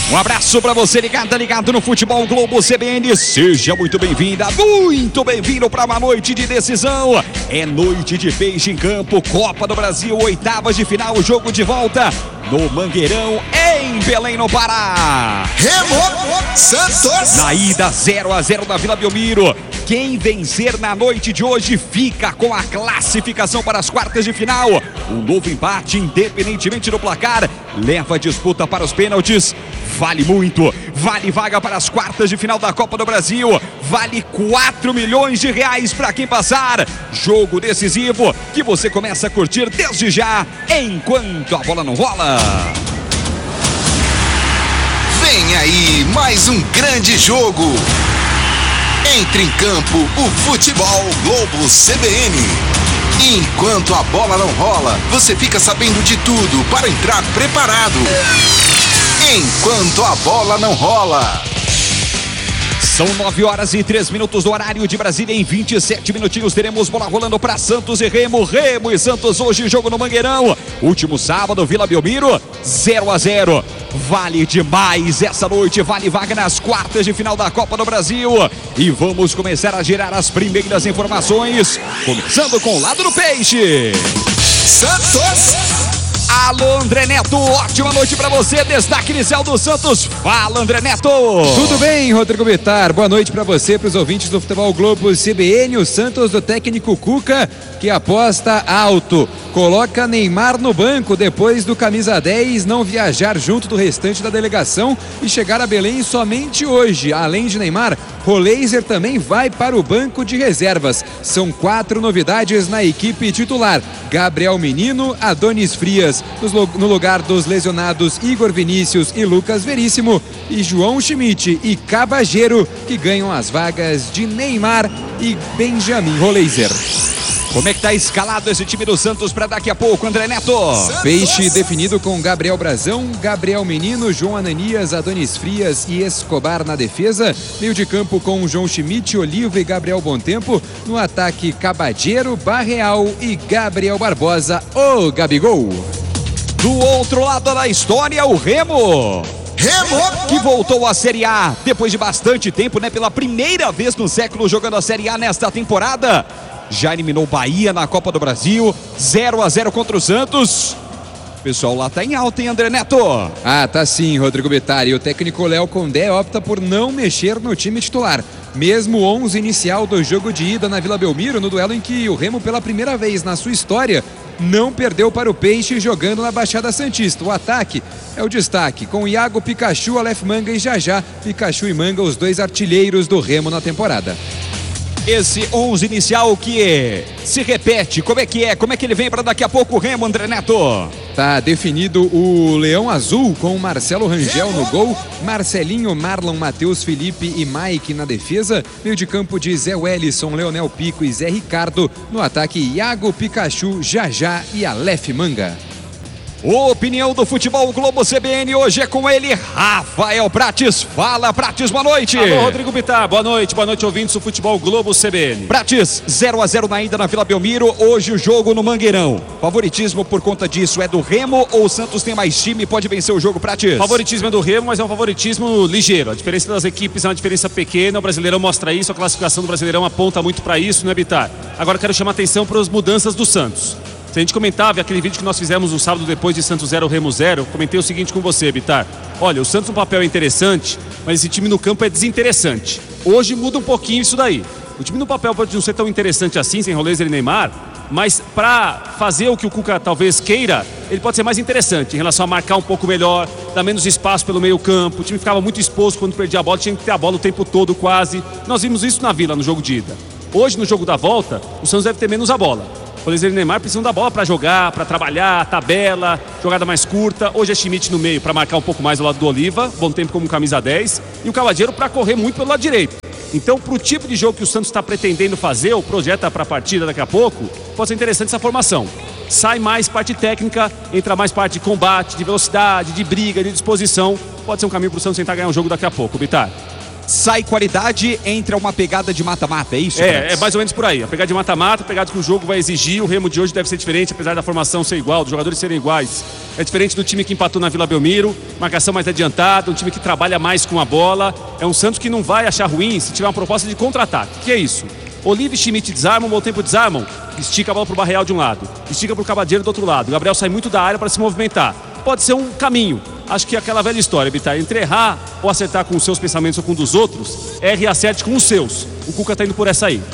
Um abraço para você ligado no Futebol Globo CBN. Seja muito bem-vinda, muito bem-vindo para uma noite de decisão. É noite de peixe em campo, Copa do Brasil, oitavas de final, jogo de volta no Mangueirão, em Belém, no Pará. Remo Santos. Na ida 0-0 na Vila Belmiro. Quem vencer na noite de hoje fica com a classificação para as quartas de final. Um novo empate, independentemente do placar, leva a disputa para os pênaltis. Vale muito, vale vaga para as quartas de final da Copa do Brasil, vale 4 milhões de reais para quem passar. Jogo decisivo que você começa a curtir desde já, enquanto a bola não rola. Vem aí mais um grande jogo. Entre em campo o Futebol Globo CBN. Enquanto a bola não rola, você fica sabendo de tudo para entrar preparado. Enquanto a bola não rola. São 9h03 do horário de Brasília. Em 27 minutinhos teremos bola rolando para Santos e Remo. Remo e Santos hoje, jogo no Mangueirão. Último sábado, Vila Belmiro, 0-0. Vale demais essa noite, vale vaga nas quartas de final da Copa do Brasil. E vamos começar a girar as primeiras informações, começando com o lado do peixe. Santos. Alô, André Neto, ótima noite pra você, destaque inicial do Santos. Fala, André Neto. Tudo bem, Rodrigo Bittar? Boa noite pra você, pros ouvintes do Futebol Globo CBN. O Santos do técnico Cuca, que aposta alto. Coloca Neymar no banco depois do camisa 10 não viajar junto do restante da delegação e chegar a Belém somente hoje. Além de Neymar, Roleiser também vai para o banco de reservas. São 4 novidades na equipe titular. Gabriel Menino, Adonis Frias, no lugar dos lesionados Igor Vinícius e Lucas Veríssimo, e João Schmidt e Cabageiro, que ganham as vagas de Neymar e Benjamin Roleiser. Como é que tá escalado esse time do Santos para daqui a pouco, André Neto? Peixe definido com Gabriel Brazão, Gabriel Menino, João Ananias, Adonis Frias e Escobar na defesa. Meio de campo com João Schmidt, Oliva e Gabriel Bontempo. No ataque, Cabageiro, Barreal e Gabriel Barbosa, o Gabigol. Do outro lado da história, o Remo, que voltou à Série A depois de bastante tempo, né? Pela primeira vez no século jogando a Série A nesta temporada. Já eliminou o Bahia na Copa do Brasil, 0-0 contra o Santos. O pessoal lá tá em alta, hein, André Neto? Ah, tá sim, Rodrigo Bittar. E o técnico Léo Condé opta por não mexer no time titular. Mesmo o 11 inicial do jogo de ida na Vila Belmiro, no duelo em que o Remo, pela primeira vez na sua história, não perdeu para o Peixe jogando na Baixada Santista. O ataque é o destaque, com Iago, Pikachu, Aleph Manga e Jajá. Pikachu e Manga, os 2 artilheiros do Remo na temporada. Esse 11 inicial que se repete, como é que é? Como é que ele vem para daqui a pouco o Remo, André Neto? Tá definido o Leão Azul com Marcelo Rangel no gol, Marcelinho, Marlon, Matheus, Felipe e Mike na defesa, meio de campo de Zé Wellison, Leonel Pico e Zé Ricardo, no ataque Iago, Pikachu, Jajá e Aleph Manga. Opinião do Futebol Globo CBN, hoje é com ele, Rafael Prates. Fala, Prates, boa noite. Alô, Rodrigo Bittar, boa noite ouvintes do Futebol Globo CBN. Prates, 0-0 na ida na Vila Belmiro, hoje o jogo no Mangueirão. Favoritismo por conta disso é do Remo ou o Santos tem mais time e pode vencer o jogo, Prates? Favoritismo é do Remo, mas é um favoritismo ligeiro. A diferença das equipes é uma diferença pequena, o Brasileirão mostra isso, a classificação do Brasileirão aponta muito para isso, né, Bittar? Agora quero chamar a atenção para as mudanças do Santos. Se a gente comentava aquele vídeo que nós fizemos no sábado depois de Santos 0, Remo 0, comentei o seguinte com você, Bittar. Olha, o Santos no papel é interessante, mas esse time no campo é desinteressante. Hoje muda um pouquinho isso daí. O time no papel pode não ser tão interessante assim, sem Roleiser e Neymar, mas para fazer o que o Cuca talvez queira, ele pode ser mais interessante em relação a marcar um pouco melhor, dar menos espaço pelo meio campo. O time ficava muito exposto quando perdia a bola, tinha que ter a bola o tempo todo quase. Nós vimos isso na Vila, no jogo de ida. Hoje, no jogo da volta, o Santos deve ter menos a bola. Roleiser e Neymar precisam da bola para jogar, para trabalhar, tabela, jogada mais curta. Hoje é Schmidt no meio para marcar um pouco mais do lado do Oliva, bom tempo como camisa 10, e o Cabageiro para correr muito pelo lado direito. Então, para o tipo de jogo que o Santos está pretendendo fazer, ou projeta para a partida daqui a pouco, pode ser interessante essa formação. Sai mais parte técnica, entra mais parte de combate, de velocidade, de briga, de disposição. Pode ser um caminho para o Santos tentar ganhar um jogo daqui a pouco, Bittar. sai qualidade, entra uma pegada de mata-mata, é isso? É mais ou menos por aí. A pegada de mata-mata, a pegada que o jogo vai exigir. O Remo de hoje deve ser diferente, apesar da formação ser igual, dos jogadores serem iguais. É diferente do time que empatou na Vila Belmiro, marcação mais adiantada, um time que trabalha mais com a bola. É um Santos que não vai achar ruim se tiver uma proposta de contra-ataque. Que é isso? Olive e Schmidt desarmam, bom tempo desarmam, estica a bola pro Barreal de um lado, estica pro Cabadeiro do outro lado. O Gabriel sai muito da área para se movimentar. Pode ser um caminho. Acho que é aquela velha história, Bittar, entre errar ou acertar com os seus pensamentos ou com um dos outros, erre e acerte com os seus. O Cuca tá indo por essa aí.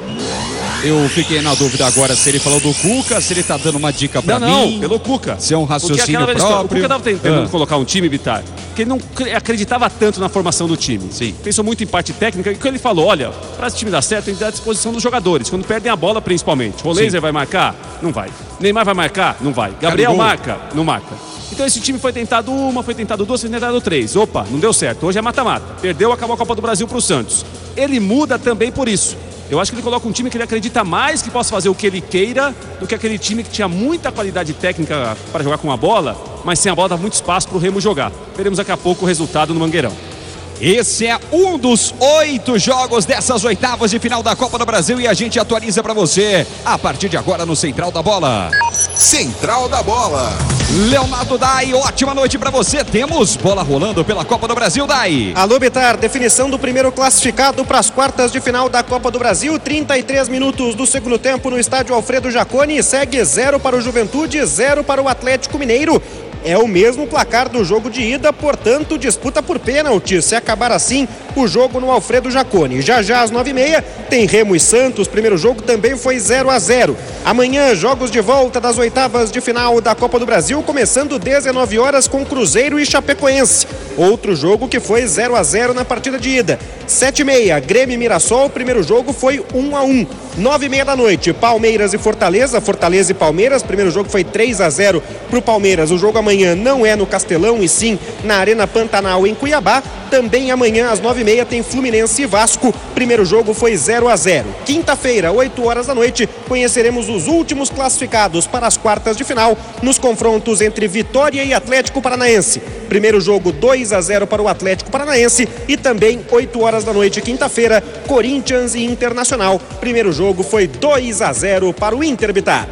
Eu fiquei na dúvida agora se ele falou do Cuca, se ele tá dando uma dica pra mim. Não, pelo Cuca. Se é um raciocínio próprio. O Cuca tava tentando colocar um time, Bittar, que ele não acreditava tanto na formação do time. Sim. Pensou muito em parte técnica. E o que ele falou, olha, para esse time dar certo, tem que dar à disposição dos jogadores, quando perdem a bola principalmente. O Laser vai marcar? Não vai. Neymar vai marcar? Não vai. Gabriel marca? Não marca. Então esse time foi tentado uma, foi tentado duas, foi tentado três. Opa, não deu certo. Hoje é mata-mata. Perdeu, acabou a Copa do Brasil pro Santos. Ele muda também por isso. Eu acho que ele coloca um time que ele acredita mais que possa fazer o que ele queira do que aquele time que tinha muita qualidade técnica para jogar com a bola, mas sem a bola dá muito espaço para o Remo jogar. Veremos daqui a pouco o resultado no Mangueirão. Esse é um dos 8 jogos dessas oitavas de final da Copa do Brasil e a gente atualiza para você a partir de agora no Central da Bola. Central da Bola. Leonardo Dai, ótima noite para você. Temos bola rolando pela Copa do Brasil, Dai. Alô, Bittar, definição do primeiro classificado para as quartas de final da Copa do Brasil. 33 minutos do segundo tempo no estádio Alfredo Jaconi. Segue 0 para o Juventude, 0 para o Atlético Mineiro. É o mesmo placar do jogo de ida, portanto, disputa por pênalti. Se acabar assim, o jogo no Alfredo Jaconi. Já às 9h30, tem Remo e Santos. Primeiro jogo também foi 0-0. Amanhã, jogos de volta das oitavas de final da Copa do Brasil, começando 19 horas com Cruzeiro e Chapecoense. Outro jogo que foi 0-0 na partida de ida. 7h30, Grêmio e Mirassol. Primeiro jogo foi 1-1. 9h30 da noite, Palmeiras e Fortaleza. Fortaleza e Palmeiras. Primeiro jogo foi 3-0 para o Palmeiras. O jogo amanhã não é no Castelão e sim na Arena Pantanal em Cuiabá. Também amanhã às 9h30 tem Fluminense e Vasco. Primeiro jogo foi 0-0. Quinta-feira, 8 horas da noite, conheceremos os últimos classificados para as quartas de final nos confrontos entre Vitória e Atlético Paranaense. Primeiro jogo 2-0 para o Atlético Paranaense e também 8 horas da noite, quinta-feira, Corinthians e Internacional. Primeiro jogo foi 2-0 para o Inter, Bittar.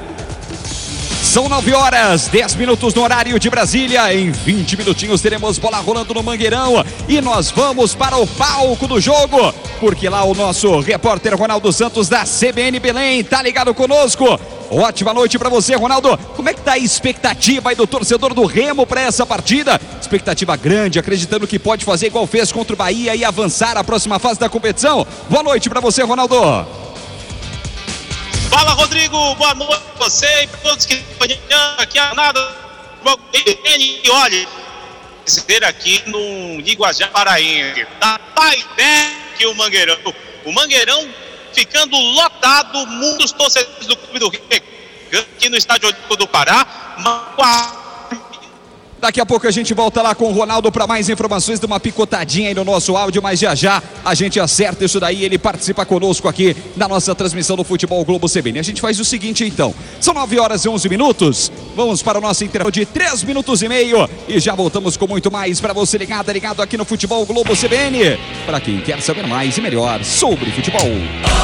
São 9 horas, 10 minutos no horário de Brasília. Em 20 minutinhos teremos bola rolando no Mangueirão. E nós vamos para o palco do jogo, porque lá o nosso repórter Ronaldo Santos da CBN Belém tá ligado conosco. Ótima noite para você, Ronaldo. Como é que tá a expectativa aí do torcedor do Remo para essa partida? Expectativa grande, acreditando que pode fazer igual fez contra o Bahia e avançar à próxima fase da competição. Boa noite para você, Ronaldo. Fala, Rodrigo, boa noite para você e para todos que estão aqui a nada. E olha, ser aqui no Iguajá Paraense, tá mais perto que o Mangueirão. O Mangueirão ficando lotado, muitos torcedores do Clube do Rio aqui no Estádio Olímpico do Pará. Daqui a pouco a gente volta lá com o Ronaldo para mais informações, de uma picotadinha aí no nosso áudio, mas já a gente acerta isso daí, ele participa conosco aqui na nossa transmissão do Futebol Globo CBN. A gente faz o seguinte então, são 9 horas e 11 minutos, vamos para o nosso intervalo de 3 minutos e meio e já voltamos com muito mais para você ligado aqui no Futebol Globo CBN, para quem quer saber mais e melhor sobre futebol.